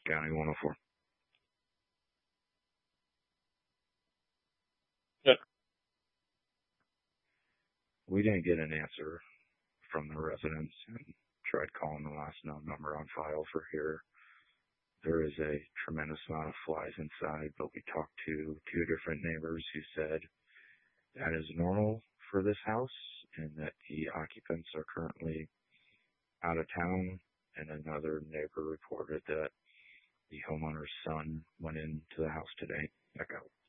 County 104. Yeah. We didn't get an answer from the residents and tried calling the last known number on file for here. There is a tremendous amount of flies inside, but we talked to 2 different neighbors who said that is normal for this house and that the occupants are currently out of town. And another neighbor reported that the homeowner's son went into the house today. Check out.